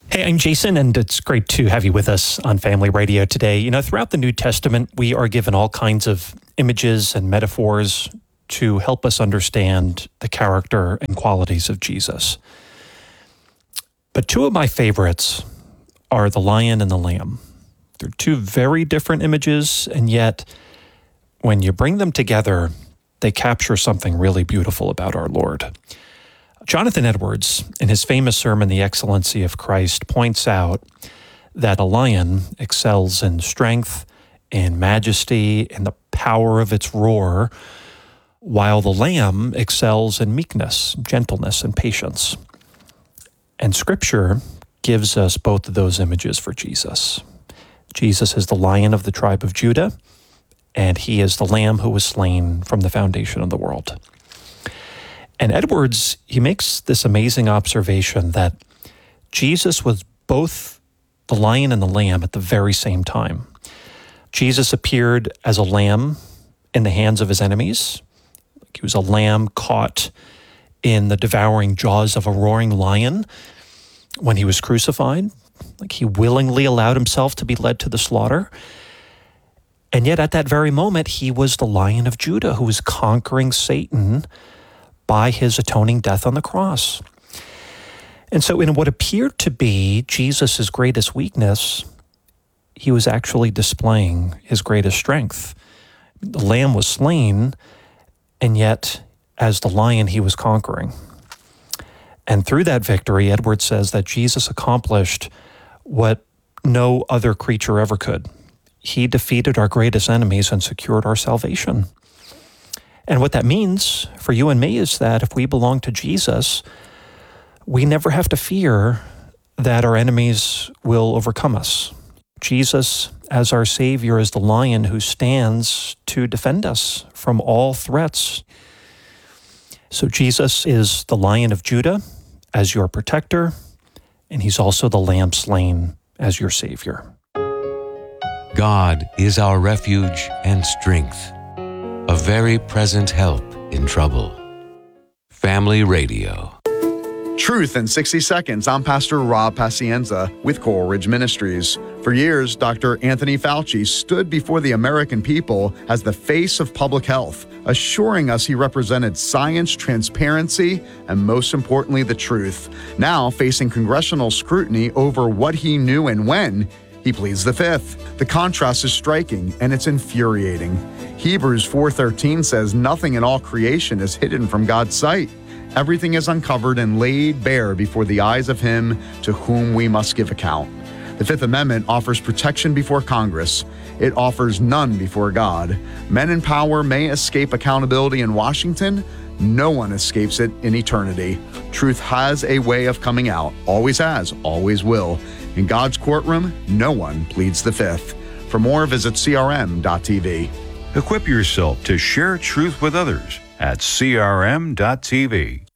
Hey, I'm Jason, and it's great to have you with us on Family Radio today. Throughout the New Testament, we are given all kinds of images and metaphors to help us understand the character and qualities of Jesus. But two of my favorites are the lion and the lamb. They're two very different images, and yet when you bring them together, they capture something really beautiful about our Lord. Jonathan Edwards, in his famous sermon, The Excellency of Christ, points out that a lion excels in strength, in majesty, in the power of its roar, while the lamb excels in meekness, gentleness, and patience. And Scripture gives us both of those images for Jesus. Jesus is the Lion of the tribe of Judah, and he is the Lamb who was slain from the foundation of the world. And Edwards, he makes this amazing observation that Jesus was both the lion and the lamb at the very same time. Jesus appeared as a lamb in the hands of his enemies. He was a lamb caught in the devouring jaws of a roaring lion when he was crucified. He willingly allowed himself to be led to the slaughter. And yet at that very moment, he was the Lion of Judah who was conquering Satan by his atoning death on the cross. And so in what appeared to be Jesus' greatest weakness, he was actually displaying his greatest strength. The lamb was slain, and yet as the lion, he was conquering. And through that victory, Edwards says that Jesus accomplished what no other creature ever could. He defeated our greatest enemies and secured our salvation. And what that means for you and me is that if we belong to Jesus, we never have to fear that our enemies will overcome us. Jesus, as our Savior, is the lion who stands to defend us from all threats. So Jesus is the Lion of Judah as your protector, and he's also the Lamb slain as your Savior. God is our refuge and strength, a very present help in trouble. Family Radio. Truth in 60 Seconds. I'm Pastor Rob Pacienza with Coral Ridge Ministries. For years, Dr. Anthony Fauci stood before the American people as the face of public health, assuring us he represented science, transparency, and most importantly, the truth. Now, facing congressional scrutiny over what he knew and when, he pleads the fifth. The contrast is striking, and it's infuriating. Hebrews 4:13 says, "Nothing in all creation is hidden from God's sight. Everything is uncovered and laid bare before the eyes of him to whom we must give account." The Fifth Amendment offers protection before Congress. It offers none before God. Men in power may escape accountability in Washington. No one escapes it in eternity. Truth has a way of coming out, always has, always will. In God's courtroom, no one pleads the fifth. For more, visit crm.tv. Equip yourself to share truth with others at crm.tv.